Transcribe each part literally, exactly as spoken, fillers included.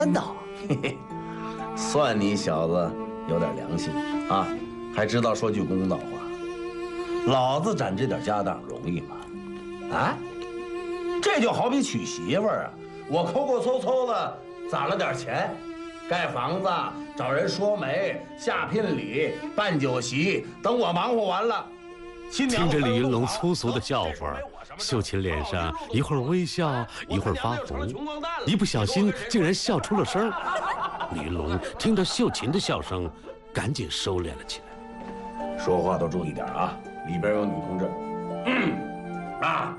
真的， 嘿嘿，算你小子有点良心啊，还知道说句公道话。老子攒这点家当容易吗？啊，这就好比娶媳妇儿啊，我抠抠搜搜的攒了点钱，盖房子、找人说媒、下聘礼、办酒席，等我忙活完了，新娘听着李云龙粗俗的笑话，秀琴脸上一会儿微笑，一会儿发红，一不小心竟然笑出了声。李云龙听到秀琴的笑声，赶紧收敛了起来。 说话都注意点啊，里边有女同志。嗯，啊，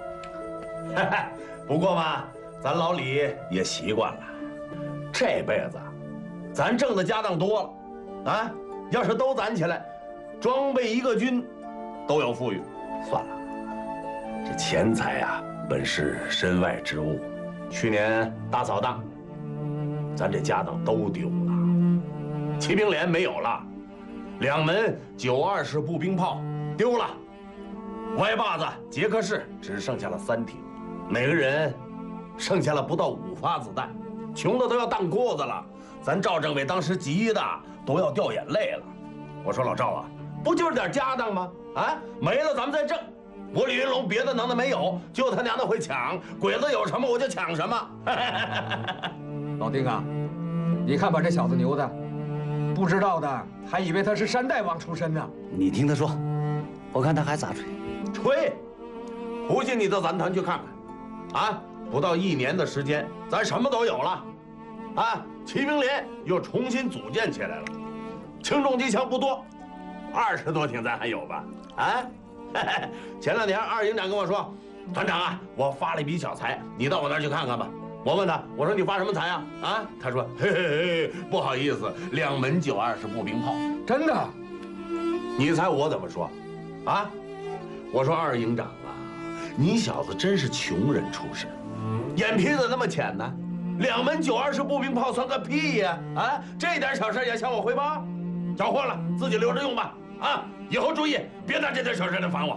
不过嘛，咱老李也习惯了，这辈子咱挣的家当多了，啊，要是都攒起来，装备一个军都要富裕。算了，这钱财啊，本是身外之物。去年大扫荡，咱这家当都丢了，骑兵连没有了。两门九二式步兵炮丢了，歪把子、捷克式只剩下了三挺，每个人剩下了不到五发子弹，穷的都要当裤子了。咱赵政委当时急的都要掉眼泪了。我说老赵啊，不就是点家当吗？啊，没了咱们再挣。我李云龙别的能耐没有，就他娘的会抢，鬼子有什么我就抢什么。 老丁啊，你看把这小子牛的。不知道的还以为他是山大王出身呢。 你听他说，我看他还咋吹？ 吹！不信你到咱团去看看，啊，不到一年的时间，咱什么都有了，啊，骑兵连又重新组建起来了，轻重机枪不多，二十多挺咱还有吧？啊，前两天二营长跟我说，团长啊，我发了一笔小财，你到我那儿去看看吧。我问他，我说你发什么财啊？啊，他说，嘿嘿嘿，不好意思，两门九二式步兵炮。 真的？ 你猜我怎么说？啊，我说二营长啊，你小子真是穷人出身，眼皮子那么浅呢？两门九二式步兵炮算个屁呀！啊，这点小事也向我汇报？缴获了，自己留着用吧。啊，以后注意，别拿这点小事来烦我。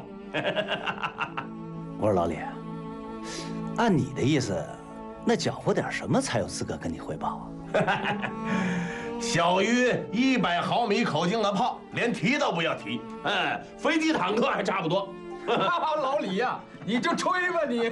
我说老李，按你的意思。那缴获点什么才有资格跟你汇报啊？ 小于一百毫米口径的炮，连提都不要提。哎，飞机坦克还差不多。 老李呀、啊，你就吹吧你。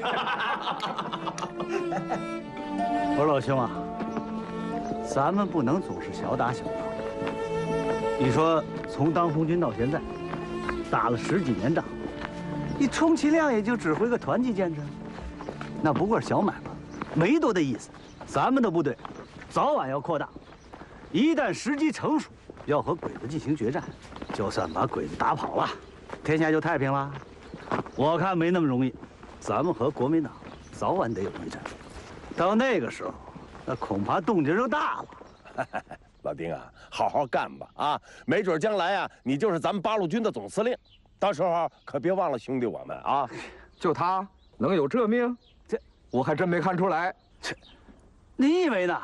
我说老兄啊，咱们不能总是小打小闹。你说从当红军到现在，打了十几年仗，你充其量也就指挥个团级建设，那不过是小买卖。没多大意思，咱们的部队早晚要扩大，一旦时机成熟，要和鬼子进行决战，就算把鬼子打跑了，天下就太平了。我看没那么容易，咱们和国民党早晚得有一战，到那个时候，那恐怕动静就大了。 老丁啊，好好干吧啊，没准将来啊，你就是咱们八路军的总司令，到时候可别忘了兄弟我们啊。 就他能有这命？这我还真没看出来。 这，你以为呢？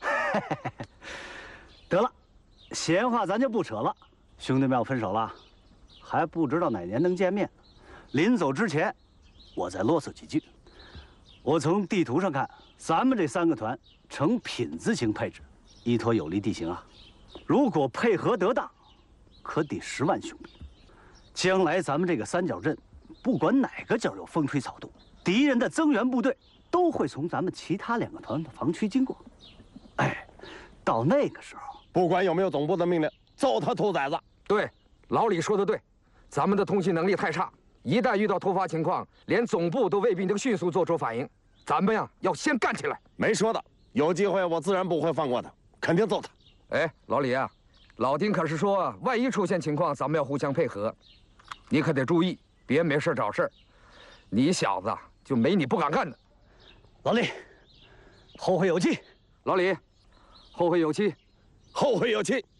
得了，闲话咱就不扯了。兄弟们要分手了，还不知道哪年能见面。临走之前，我再啰嗦几句。我从地图上看，咱们这三个团呈品字形配置，依托有利地形啊，如果配合得当，可抵十万雄兵。将来咱们这个三角阵，不管哪个角有风吹草动，敌人的增援部队都会从咱们其他两个团的防区经过。哎，到那个时候， 不管有没有总部的命令，揍他兔崽子！ 对，老李说的对，咱们的通信能力太差，一旦遇到突发情况，连总部都未必能迅速做出反应。咱们呀，要先干起来。 没说的，有机会我自然不会放过他，肯定揍他。 哎，老李啊，老丁可是说，万一出现情况，咱们要互相配合，你可得注意，别没事找事儿。你小子就没你不敢干的。 老李，后会有期。 老李，后会有期， 后会有期。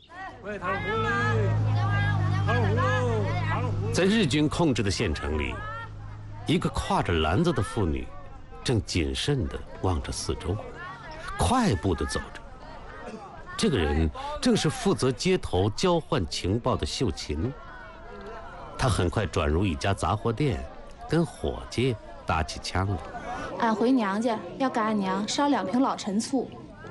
在日军控制的县城里，一个挎着篮子的妇女正谨慎地望着四周，快步地走着。这个人正是负责街头交换情报的秀琴。她很快转入一家杂货店，跟伙计打起枪来。 俺回娘家要给俺娘捎两瓶老陈醋，